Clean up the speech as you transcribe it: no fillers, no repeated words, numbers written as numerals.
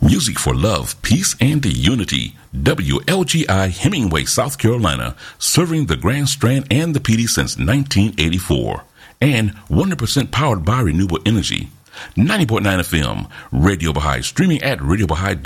Music for love, peace, and unity. WLGI Hemingway, South Carolina, serving the Grand Strand and the PD since 1984. And 100% powered by renewable energy. 90.9 FM, Radio Baha'i, streaming at RadioBaha'i.com.